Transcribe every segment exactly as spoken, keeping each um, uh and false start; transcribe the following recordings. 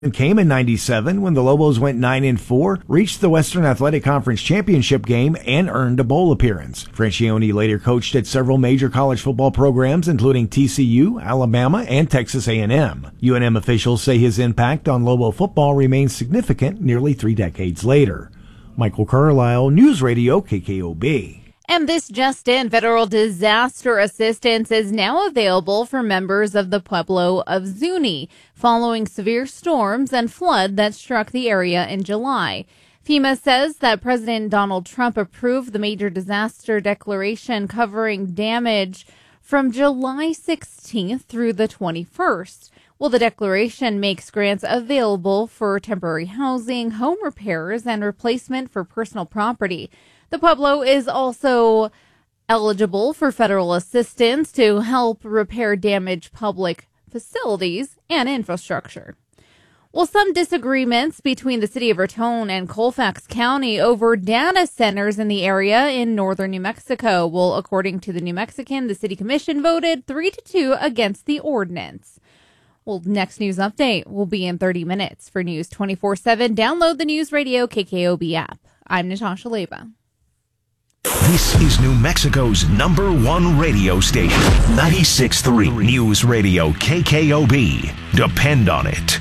came in ninety-seven when the Lobos went nine and four, reached the Western Athletic Conference Championship game, and earned a bowl appearance. Franchione later coached at several major college football programs, including T C U, Alabama, and Texas A and M. U N M officials say his impact on Lobo football remains significant nearly three decades later. Michael Carlisle, News Radio K K O B. And this just in, federal disaster assistance is now available for members of the Pueblo of Zuni following severe storms and flood that struck the area in July. FEMA says that President Donald Trump approved the major disaster declaration covering damage from July sixteenth through the twenty-first. Well, the declaration makes grants available for temporary housing, home repairs, and replacement for personal property. The Pueblo is also eligible for federal assistance to help repair damaged public facilities and infrastructure. Well, some disagreements between the city of Raton and Colfax County over data centers in the area in northern New Mexico. Well, according to the New Mexican, the city commission voted three to two against the ordinance. Well, next news update will be in thirty minutes. For News twenty-four seven, download the News Radio K K O B app. I'm Natasha Leva. This is New Mexico's number one radio station, ninety-six point three News Radio K K O B. Depend on it.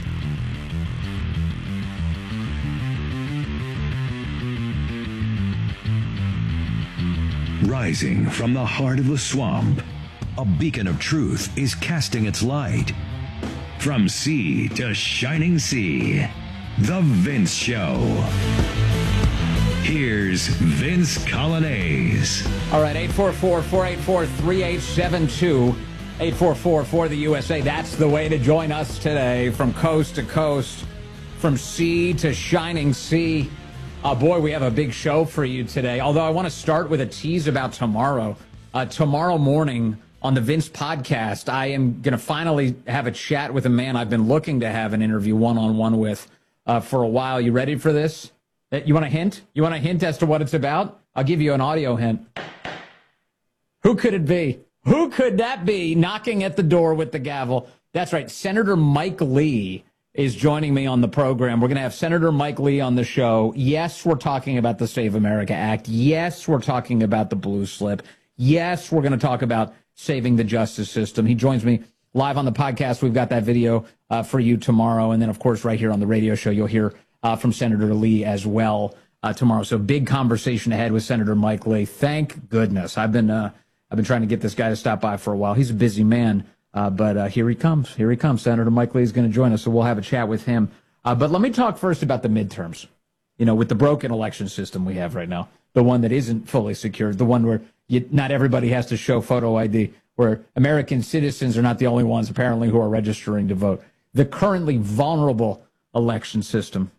Rising from the heart of the swamp, a beacon of truth is casting its light. From sea to shining sea, The Vince Show. Here's Vince Coglianese. All right, eight four four, four eight four, three eight seven two, eight four four for the U S A. That's the way to join us today, from coast to coast, from sea to shining sea. Uh, boy, we have a big show for you today, although I want to start with a tease about tomorrow. Uh, tomorrow morning on the Vince podcast, I am going to finally have a chat with a man I've been looking to have an interview one-on-one with uh, for a while. You ready for this? You want a hint? You want a hint as to what it's about? I'll give you an audio hint. Who could it be? Who could that be knocking at the door with the gavel? That's right. Senator Mike Lee is joining me on the program. We're going to have Senator Mike Lee on the show. Yes, we're talking about the Save America Act. Yes, we're talking about the blue slip. Yes, we're going to talk about saving the justice system. He joins me live on the podcast. We've got that video uh, for you tomorrow. And then, of course, right here on the radio show, you'll hear Uh, from Senator Lee as well uh, tomorrow. So big conversation ahead with Senator Mike Lee. Thank goodness. I've been uh, I've been trying to get this guy to stop by for a while. He's a busy man, uh, but uh, here he comes. Here he comes. Senator Mike Lee is going to join us, so we'll have a chat with him. Uh, but let me talk first about the midterms. You know, with the broken election system we have right now, the one that isn't fully secured, the one where you, not everybody has to show photo I D, where American citizens are not the only ones apparently who are registering to vote. The currently vulnerable election system.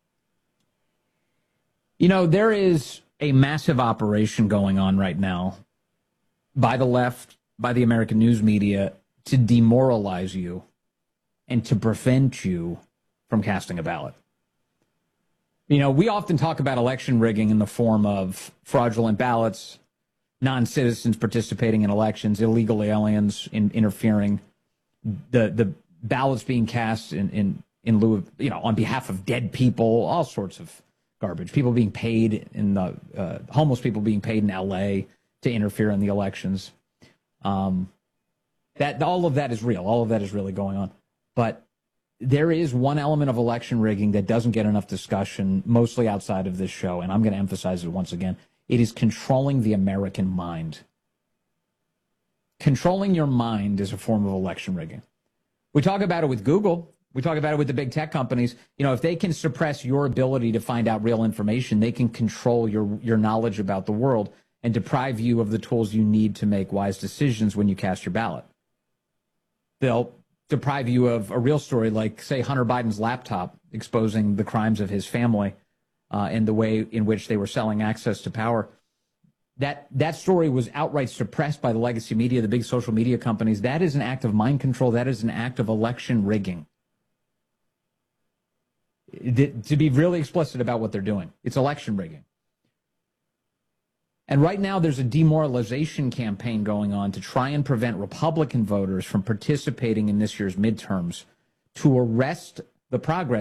You know, there is a massive operation going on right now by the left, by the American news media, to demoralize you and to prevent you from casting a ballot. You know, we often talk about election rigging in the form of fraudulent ballots, non-citizens participating in elections, illegal aliens in, interfering, the the ballots being cast in, in, in lieu of, you know, on behalf of dead people, all sorts of garbage. People being paid in the uh, homeless people being paid in L A to interfere in the elections. Um, that all of that is real. All of that is really going on. But there is one element of election rigging that doesn't get enough discussion, mostly outside of this show, and I'm going to emphasize it once again. It is controlling the American mind. Controlling your mind is a form of election rigging. We talk about it with Google. We talk about it with the big tech companies. You know, if they can suppress your ability to find out real information, they can control your your knowledge about the world and deprive you of the tools you need to make wise decisions when you cast your ballot. They'll deprive you of a real story like, say, Hunter Biden's laptop exposing the crimes of his family uh, and the way in which they were selling access to power. That that story was outright suppressed by the legacy media, the big social media companies. That is an act of mind control. That is an act of election rigging. To be really explicit about what they're doing. It's election rigging. And right now there's a demoralization campaign going on to try and prevent Republican voters from participating in this year's midterms, to arrest the progress